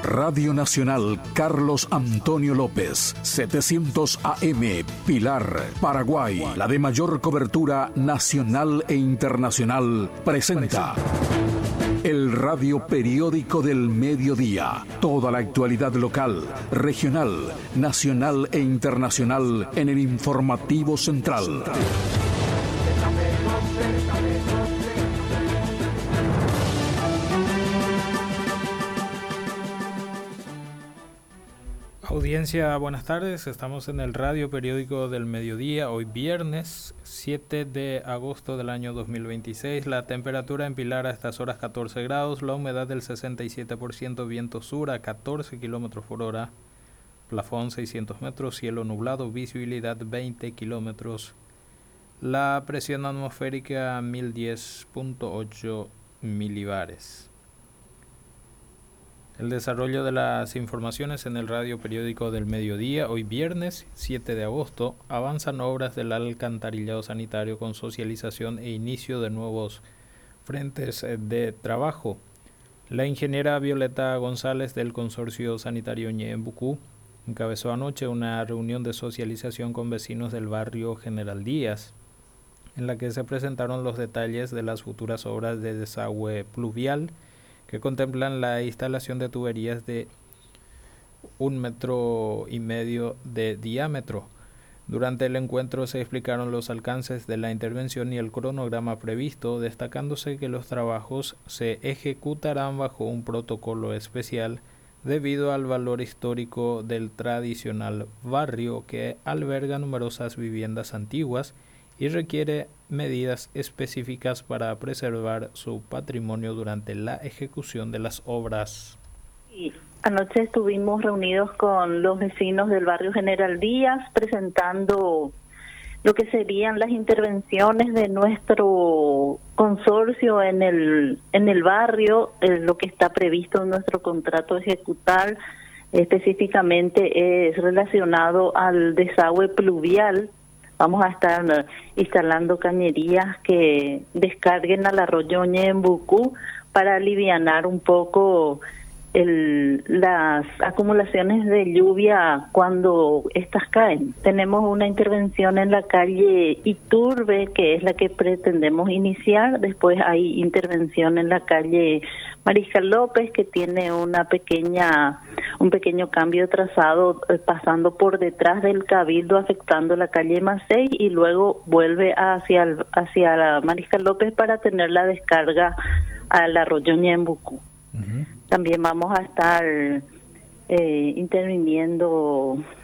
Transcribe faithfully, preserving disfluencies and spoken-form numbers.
Radio Nacional Carlos Antonio López, setecientos A M, Pilar, Paraguay. La de mayor cobertura nacional e internacional presenta el radio periódico del mediodía. Toda la actualidad local, regional, nacional e internacional en el informativo central. Audiencia, buenas tardes. Estamos en el radio periódico del mediodía, hoy viernes siete de agosto del año dos mil veintiséis. La temperatura en Pilar a estas horas catorce grados, la humedad del sesenta y siete por ciento, viento sur a catorce kilómetros por hora, plafón seiscientos metros, cielo nublado, visibilidad veinte kilómetros, la presión atmosférica mil diez punto ocho milibares. El desarrollo de las informaciones en el radio periódico del mediodía, hoy viernes siete de agosto, avanzan obras del alcantarillado sanitario con socialización e inicio de nuevos frentes de trabajo. La ingeniera Violeta González del Consorcio Sanitario Ñeembucú encabezó anoche una reunión de socialización con vecinos del barrio General Díaz, en la que se presentaron los detalles de las futuras obras de desagüe pluvial que contemplan la instalación de tuberías de un metro y medio de diámetro. Durante el encuentro se explicaron los alcances de la intervención y el cronograma previsto, destacándose que los trabajos se ejecutarán bajo un protocolo especial debido al valor histórico del tradicional barrio que alberga numerosas viviendas antiguas y requiere medidas específicas para preservar su patrimonio durante la ejecución de las obras. Sí, anoche estuvimos reunidos con los vecinos del barrio General Díaz presentando lo que serían las intervenciones de nuestro consorcio en el en el barrio, eh, lo que está previsto en nuestro contrato ejecutar, específicamente es relacionado al desagüe pluvial. Vamos a estar instalando cañerías que descarguen al arroyo Ñeembucú para alivianar un poco el, las acumulaciones de lluvia cuando estas caen. Tenemos una intervención en la calle Iturbe, que es la que pretendemos iniciar. Después hay intervención en la calle Mariscal López, que tiene una pequeña un pequeño cambio de trazado eh, pasando por detrás del Cabildo, afectando la calle Macei, y luego vuelve hacia el, hacia la Mariscal López para tener la descarga al arroyo Ñeembucú. Uh-huh. También vamos a estar eh, interviniendo